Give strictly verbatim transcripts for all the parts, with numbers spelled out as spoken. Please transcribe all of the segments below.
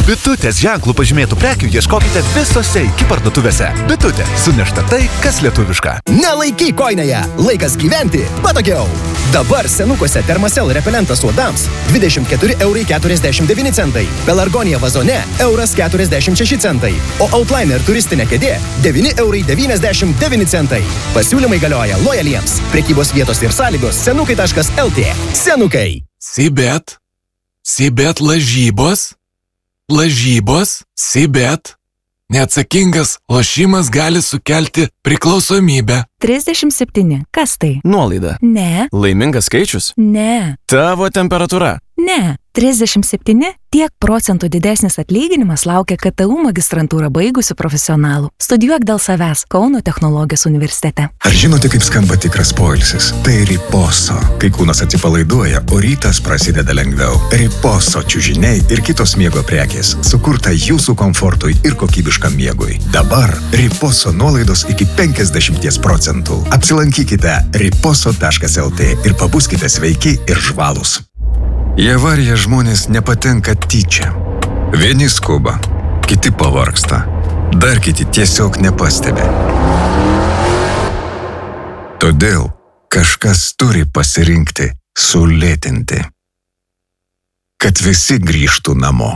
Bitutės ženklų pažymėtų prekių ieškokite visose iki parduotuvėse. Bitutė. Sunešta tai, kas lietuviška. Nelaikyk kojinėje. Laikas gyventi patogiau. Dabar senukuose Thermacell repelentas uodams dvidešimt keturi eurai keturiasdešimt devyni centai. Pelargonija vazone euras keturiasdešimt šeši centai. O Outliner turistinė kėdė devyni eurai devyniasdešimt devyni centai. Pasiūlymai galioja lojaliems. Prekybos vietos ir sąlygos senukai taškas lt. Senukai. Sibet. Sibet lažybos. Lažybos. Sibet. Neatsakingas lošimas gali sukelti priklausomybę. trisdešimt septyni. Kas tai? Nuolaida. Ne. Laimingas skaičius? Ne. Tavo temperatūra? Ne. trisdešimt septyni. Tiek procentų didesnis atlyginimas laukia K T U magistrantūrą baigusių profesionalų. Studijuok dėl savęs Kauno technologijos universitete. Ar žinote, kaip skamba tikras poilsis? Tai Riposo. Kai kūnas atsipalaiduoja, o rytas prasideda lengviau. Riposo čiužiniai ir kitos miego prekės sukurta jūsų komfortui ir kokybiškam miegui. Dabar Riposo nuolaidos iki penkiasdešimt procentų. Apsilankykite riposo taškas lt ir pabuskite sveiki ir žvalūs. Į avariją žmonės nepatenka tyčia. Vieni skuba, kiti pavargsta, dar kiti tiesiog nepastebi. Todėl kažkas turi pasirinkti sulėtinti, kad visi grįžtų namo.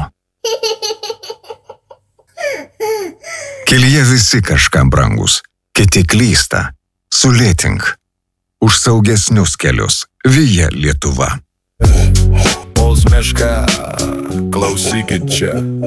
Kelyje visi kažkam brangus, kiti klysta. Sulėtink. Už saugesnius kelius. Via Lietuva. Polsmeška, klausykit čia.